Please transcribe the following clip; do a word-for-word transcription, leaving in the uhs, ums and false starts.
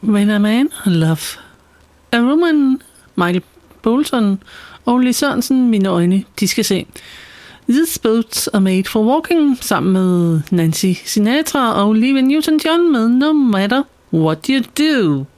When a Man Love. A Woman, Michael Bolton og Lis Sørensen, Mine øjne, de skal se. These Boats Are Made for Walking, sammen med Nancy Sinatra og Olivia Newton-John med No Matter What You Do.